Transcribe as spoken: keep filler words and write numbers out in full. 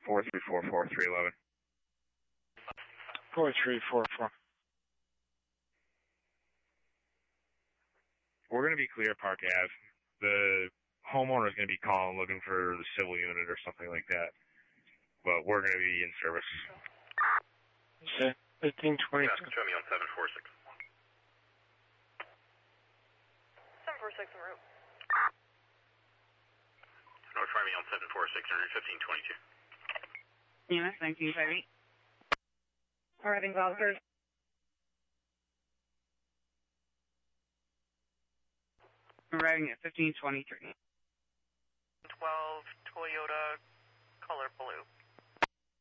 four three four, four three one one. four three four four. We're going to be clear Park Ave. The homeowner is going to be calling looking for the civil unit or something like that. But we're going to be in service. Okay. fifteen twenty-two. Yeah, show me on seven four six. seven four six en route. Notify me on seven four six, fifteen twenty-two. E M S nineteen fifty-eight. Arriving officers. Arriving at fifteen twenty-three. twelve Toyota color blue.